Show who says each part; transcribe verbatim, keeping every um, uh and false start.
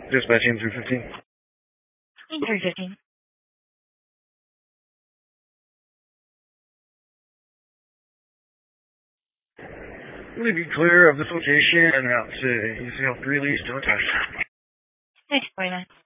Speaker 1: Dispatching three fifteen.
Speaker 2: three fifteen.
Speaker 1: Will you be clear of this location and out to Easy Health three Lease, don't touch.
Speaker 2: Thanks, forty-nine.